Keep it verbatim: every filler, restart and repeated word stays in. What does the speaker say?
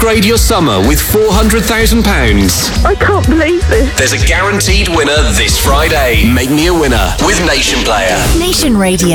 Upgrade your summer with four hundred thousand pounds. I can't believe this. There's a guaranteed winner this Friday. Make me a winner with Nation Player. Nation Radio.